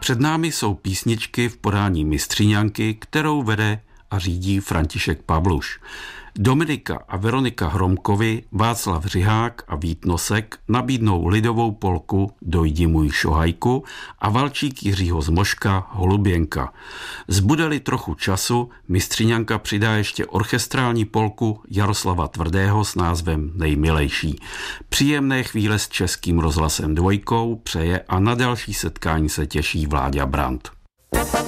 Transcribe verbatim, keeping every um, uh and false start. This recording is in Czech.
Před námi jsou písničky v podání mistřiňanky, kterou vede a řídí František Pavluš. Dominika a Veronika Hromkovi, Václav Řihák a Vít Nosek nabídnou lidovou polku Dojdi můj šohajku a valčík Jiřího Zmoška Holuběnka. Zbude-li trochu času, mistřiňanka přidá ještě orchestrální polku Jaroslava Tvrdého s názvem Nejmilejší. Příjemné chvíle s Českým rozhlasem dvojkou přeje a na další setkání se těší Vláďa Brandt.